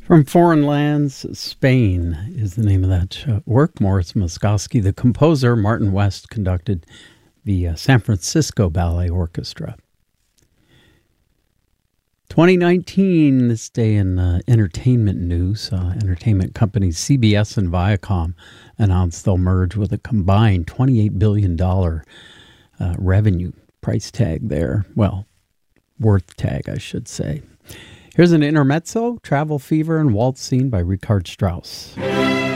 From Foreign Lands, Spain is the name of that work. Morris Moskowski, the composer. Martin West conducted the San Francisco Ballet Orchestra. 2019, this day in entertainment news, entertainment companies CBS and Viacom announced they'll merge with a combined $28 billion revenue price tag there. Well, worth tag, I should say. Here's an intermezzo, Travel Fever and Waltz Scene by Richard Strauss.